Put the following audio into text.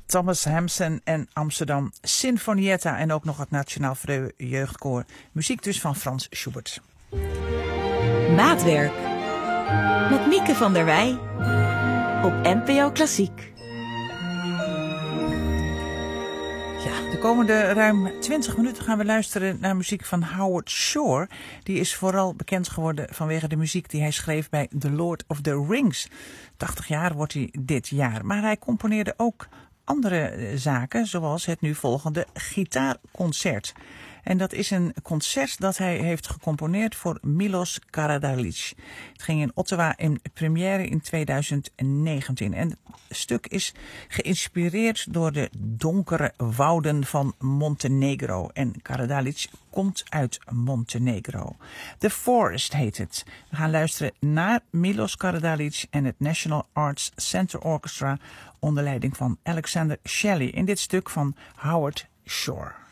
Thomas Hampson en Amsterdam Sinfonietta en ook nog het Nationaal Vrije Jeugdkoor. Muziek dus van Frans Schubert. Maatwerk met Mieke van der Wij op NPO Klassiek. Ja, de komende ruim 20 minuten gaan we luisteren naar muziek van Howard Shore. Die is vooral bekend geworden vanwege de muziek die hij schreef bij The Lord of the Rings. 80 jaar wordt hij dit jaar, maar hij componeerde ook andere zaken, zoals het nu volgende gitaarconcert. En dat is een concert dat hij heeft gecomponeerd voor Milos Karadzic. Het ging in Ottawa in première in 2019. En het stuk is geïnspireerd door de donkere wouden van Montenegro. En Karadzic komt uit Montenegro. The Forest heet het. We gaan luisteren naar Milos Karadzic en het National Arts Center Orchestra onder leiding van Alexander Shelley in dit stuk van Howard Shore.